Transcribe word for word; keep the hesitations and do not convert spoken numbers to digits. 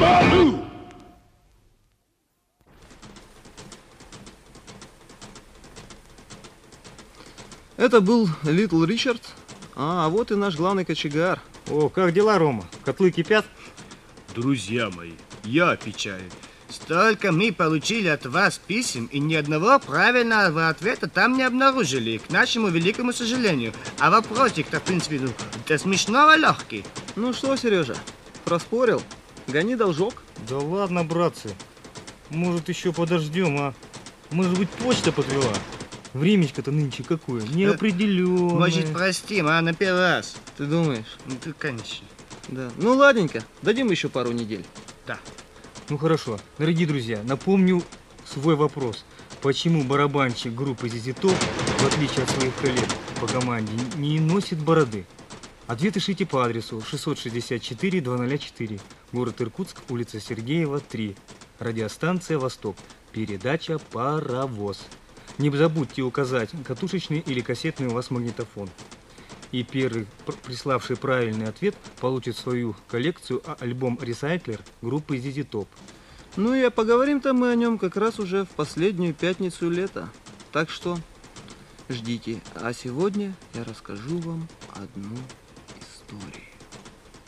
Это был Литл Ричард, а вот и наш главный кочегар. О, как дела, Рома? Котлы кипят? Друзья мои, я печален. Столько мы получили от вас писем, и ни одного правильного ответа там не обнаружили, к нашему великому сожалению. А вопросик-то, в принципе, ну, до смешного легкий. Ну что, Сережа, проспорил? Гони должок. Да ладно, братцы. Может, еще подождем, а? Может быть, почта подвела? Времечко-то нынче какое? Неопределенное. Может, простим, а, на первый раз. Ты думаешь? Ну, ты, конечно. Да. Ну, ладненько, дадим еще пару недель. Да. Ну, хорошо. Дорогие друзья, напомню свой вопрос. Почему барабанщик группы зэ зэ Top, в отличие от своих коллег по команде, не носит бороды? Ответ ищите по адресу шестьсот шестьдесят четыре двести четыре, город Иркутск, улица Сергеева, три, радиостанция «Восток», передача «Паровоз». Не забудьте указать катушечный или кассетный у вас магнитофон. И первый, приславший правильный ответ, получит свою коллекцию альбом «Ресайклер» группы зэ зэ Top. Ну и поговорим-то мы о нем как раз уже в последнюю пятницу лета. Так что ждите. А сегодня я расскажу вам одну историю.